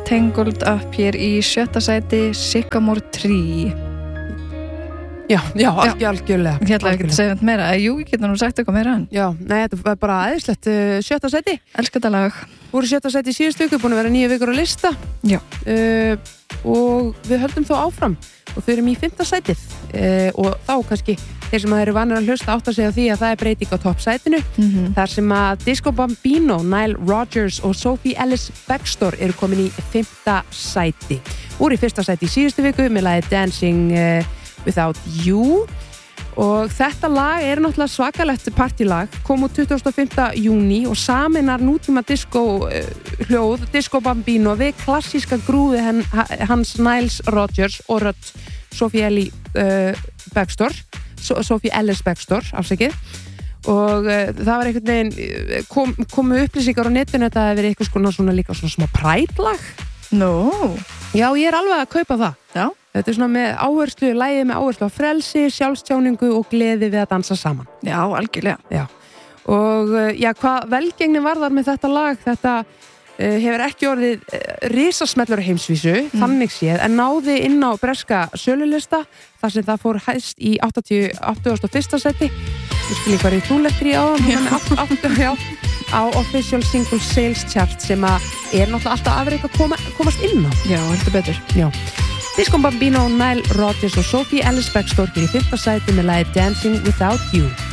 Tangled Up hér í 7. sæti Sycamore Tree. Já, algjörlega. Ég ætla ekki að segja meira. Jú, ég geta nú sagt eitthvað meira en. Já, nei, þetta var bara æðislegt. 7. sæti. Elska þetta lag. Voru 7. sæti í síðustu viku, búin að vera 9 vikur á lista. Já. Og við höldum þó áfram og þau erum í 5. sætið. Og þá kannski þeir sem eru vanir að hlusta átt að segja því að það er breyting á toppsætinu. Þar sem að Disco Bambino, Nile Rodgers og Sophie Ellis-Bextor eru komin í 5. sæti. Voru í 1. sæti í síðustu viku með lagið Dancing Without You og þetta lag er náttúrulega svakalegt partylag, kom út 25. júní og saminar nútíma disco hljóð Disco Bambino við klassíska grúði hans Niles Rodgers og rödd Sophie Ellis-Bextor afsakið og það var einhvern veginn komu upplýsingar á netinu þetta hefur verið eitthvað svona líka svona smá prætlag. Já, ég er alveg að kaupa það. Já. Þetta er svona með áherslu, lagið með áherslu á frelsi, sjálfstjáningu og gleði við að dansa saman. Já, algjörlega. Já. Og já, hvað velgengni varðar með þetta lag, þetta hefur ekki orðið risasmellur á heimsvísu, þannig séð, en náði inn á breska sölulista, þar sem það fór hæst í 81. sæti. Þú skilji hvað er þú lettir í á á Official Single Sales Chart sem að er náttúrulega alltaf afreik að komast inn á. Já, heldur betur. Já. Disco Bambino, Nile Rodgers og Sophie Ellis-Bextor í 5. sæti með lagið Dancing Without You.